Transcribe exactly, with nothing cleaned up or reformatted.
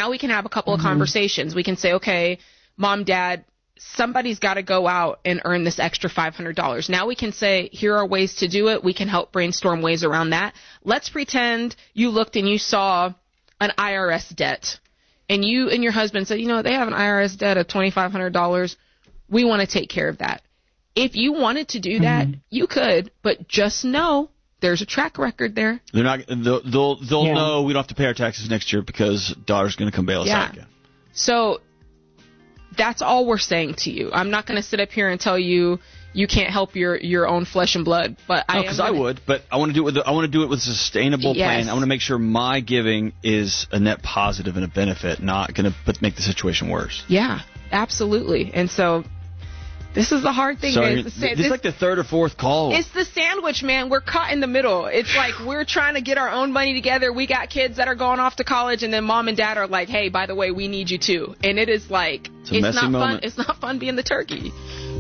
Now we can have a couple Mm-hmm. of conversations. We can say, okay, mom, dad, somebody's got to go out and earn this extra five hundred dollars. Now we can say, here are ways to do it. We can help brainstorm ways around that. Let's pretend you looked and you saw an I R S debt, and you and your husband said, you know, they have an I R S debt of twenty-five hundred dollars. We want to take care of that. If you wanted to do that, mm-hmm. you could, but just know there's a track record there. They're not. They'll they'll, they'll yeah. know we don't have to pay our taxes next year because daughter's going to come bail us yeah. out again. So that's all we're saying to you. I'm not going to sit up here and tell you you can't help your, your own flesh and blood, but no, I because I would. But I want to do it with. The, I want to do it with a sustainable yes. plan. I want to make sure my giving is a net positive and a benefit, not going to make the situation worse. Yeah, absolutely. And so. This is the hard thing. Sorry, man. It's the, this this, is like the third or fourth call. It's the sandwich, man. We're caught in the middle. It's like we're trying to get our own money together. We got kids that are going off to college, and then mom and dad are like, hey, by the way, we need you too. And it is like, it's, a it's messy not moment. fun. It's not fun being the turkey.